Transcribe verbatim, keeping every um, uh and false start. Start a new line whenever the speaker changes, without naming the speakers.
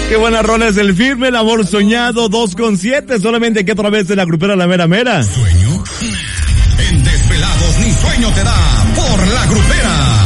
Qué buena rola es El Firme, El Amor Soñado, dos con siete, solamente que otra vez de la grupera La Mera Mera.
¿Sueño? En Desvelados ni sueño te da por la grupera.